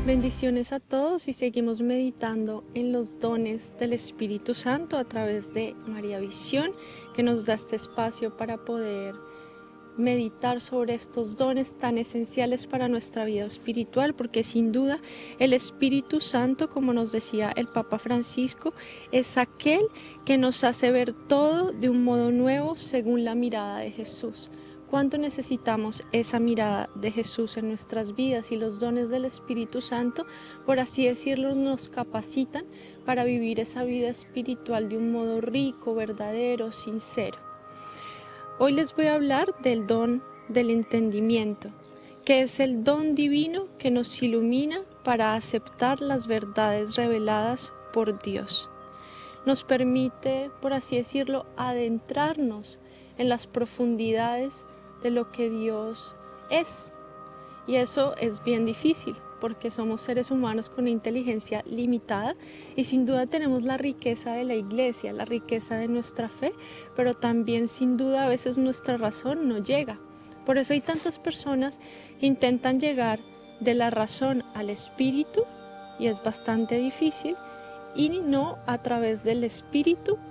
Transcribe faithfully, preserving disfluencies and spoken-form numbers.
Bendiciones a todos y seguimos meditando en los dones del Espíritu Santo a través de María Visión, que nos da este espacio para poder meditar sobre estos dones tan esenciales para nuestra vida espiritual, porque sin duda el Espíritu Santo, como nos decía el Papa Francisco, es aquel que nos hace ver todo de un modo nuevo según la mirada de Jesús. ¿Cuánto necesitamos esa mirada de Jesús en nuestras vidas? Y los dones del Espíritu Santo, por así decirlo, nos capacitan para vivir esa vida espiritual de un modo rico, verdadero, sincero. Hoy les voy a hablar del don del entendimiento, que es el don divino que nos ilumina para aceptar las verdades reveladas por Dios. Nos permite, por así decirlo, adentrarnos en las profundidades de lo que Dios es. Y eso es bien difícil, porque somos seres humanos con una inteligencia limitada y sin duda tenemos la riqueza de la iglesia, la riqueza de nuestra fe, pero también sin duda a veces nuestra razón no llega. Por eso hay tantas personas que intentan llegar de la razón al espíritu y es bastante difícil, y no a través del espíritu